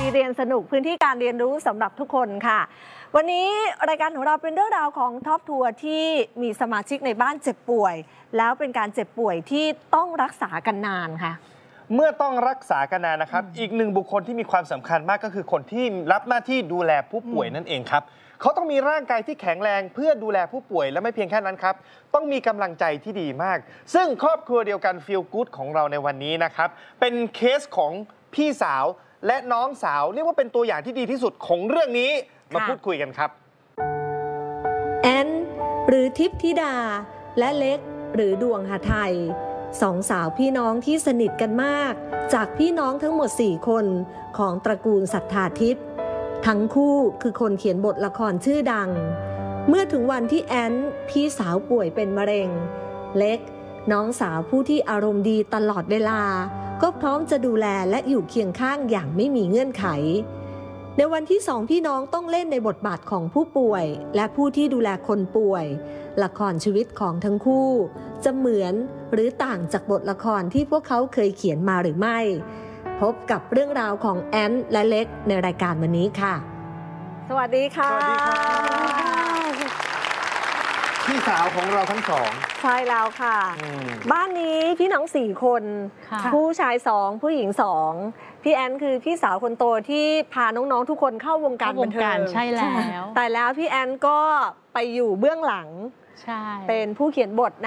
เรียนสนุกพื้นที่การเรียนรู้สำหรับทุกคนค่ะวันนี้รายการของเราเป็นเรื่องราวของท็อปทัวร์ที่มีสมาชิกในบ้านเจ็บป่วยแล้วเป็นการเจ็บป่วยที่ต้องรักษากันนานค่ะเมื่อต้องรักษากันนานนะครับอีกหนึ่งบุคคลที่มีความสำคัญมากก็คือคนที่รับหน้าที่ดูแลผู้ป่วยนั่นเองครับเขาต้องมีร่างกายที่แข็งแรงเพื่อดูแลผู้ป่วยและไม่เพียงแค่นั้นครับต้องมีกำลังใจที่ดีมากซึ่งครอบครัวเดียวกัน Feel Good ของเราในวันนี้นะครับเป็นเคสของพี่สาวและน้องสาวเรียกว่าเป็นตัวอย่างที่ดีที่สุดของเรื่องนี้มาพูดคุยกันครับแอนหรือทิพธิดาและเล็กหรือดวงหไทยสองสาวพี่น้องที่สนิทกันมากจากพี่น้องทั้งหมด4คนของตระกูลศรัทธาทิพย์ทั้งคู่คือคนเขียนบทละครชื่อดังเมื่อถึงวันที่แอนพี่สาวป่วยเป็นมะเร็งเล็กน้องสาวผู้ที่อารมณ์ดีตลอดเวลาก็พร้อมจะดูแลและอยู่เคียงข้างอย่างไม่มีเงื่อนไขในวันที่สองพี่น้องต้องเล่นในบทบาทของผู้ป่วยและผู้ที่ดูแลคนป่วยละครชีวิตของทั้งคู่จะเหมือนหรือต่างจากบทละครที่พวกเขาเคยเขียนมาหรือไม่พบกับเรื่องราวของแอนและเล็กในรายการวันนี้ค่ะสวัสดีค่ะสวัสดีค่ะพี่สาวของเราทั้งสองใช่แล้วค่ะบ้านนี้พี่น้อง4คนผู้ชาย2ผู้หญิง2พี่แอนคือพี่สาวคนโตที่พาน้องๆทุกคนเข้าวงการบันเทิงใช่แล้วแต่แล้วพี่แอนก็ไปอยู่เบื้องหลังเป็นผู้เขียนบท